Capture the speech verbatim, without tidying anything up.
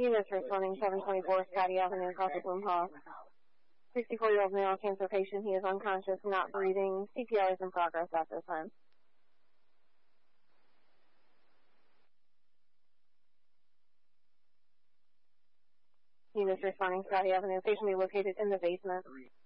Units responding seven twenty-four Scotty Avenue, Copper Bloom Hall. sixty-four-year-old male cancer patient. He is unconscious, not breathing. C P R is in progress at this time. Units responding Scotty Avenue. Patient be located in the basement.